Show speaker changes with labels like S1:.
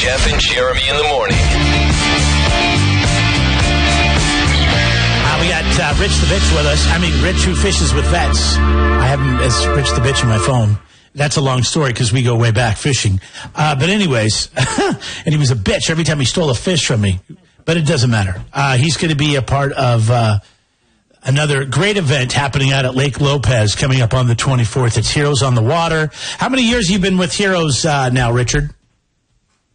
S1: Jeff and Jeremy in the morning.
S2: We got Rich the Bitch with us. I mean, Rich who fishes with vets. I have him as Rich the Bitch on my phone. That's a long story because we go way back fishing. But anyways, and he was a bitch every time he stole a fish from me. But it doesn't matter. He's going to be a part of another great event happening out at Lake Lopez coming up on the 24th. It's Heroes on the Water. How many years have you been with Heroes now, Richard?